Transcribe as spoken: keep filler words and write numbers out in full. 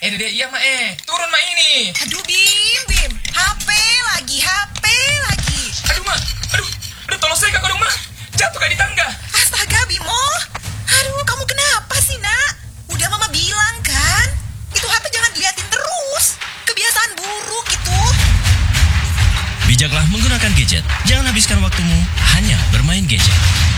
Eh, Dede, iya, Ma, eh. Turun, Ma, ini. Aduh, Bim, Bim. H P lagi, H P lagi. Aduh, Ma. Aduh, aduh, tolong saya, Kak, dong, Ma. Jatuh kayak di tangga. Astaga, Bimo. Aduh, kamu kenapa sih, nak? Udah Mama bilang, kan? Itu H P jangan diliatin terus. Kebiasaan buruk itu. Bijaklah menggunakan gadget. Jangan habiskan waktumu hanya bermain gadget.